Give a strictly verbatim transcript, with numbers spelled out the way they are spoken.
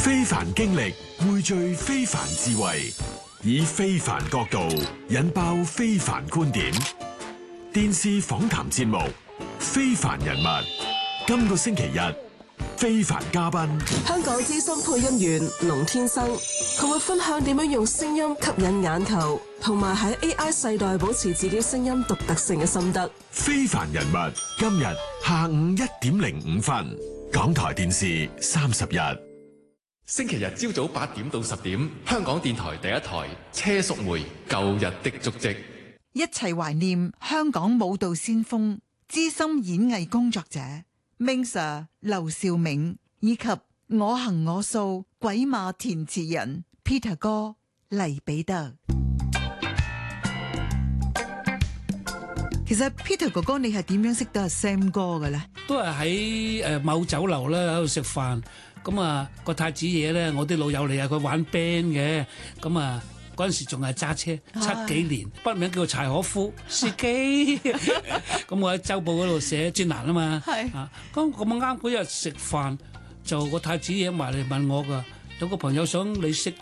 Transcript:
非凡經歷匯聚非凡智慧，以非凡角度引爆非凡觀點。電視訪談節目《非凡人物》，今個星期日非凡嘉賓香港資深配音員龍天生，佢會分享點樣用聲音吸引眼球，同埋喺 A I 世代保持自己聲音獨特性嘅心得。 非凡人物今日下午一點零五分，港台電視三十日。 星期日朝早八點到十點，香港電台第一台車淑梅舊日的足跡， 一齊懷念香港舞蹈先鋒、資深演藝工作者 Ming Sir 劉兆銘，以及我行我素鬼馬填詞人 Peter 哥黎彼得。其實 Peter 哥哥，你係點樣識到阿 Sam 哥嘅咧？ 都係喺誒某酒樓咧喺度食飯，咁啊個太子爺咧，我啲老友嚟啊，佢玩 band 嘅，咁啊嗰陣時仲係揸車七幾年，筆名叫做柴可夫司機，咁我喺週報嗰度寫專欄啊嘛，啊咁咁啱嗰日食飯，就個太子爺埋嚟問我㗎，有個朋友想你識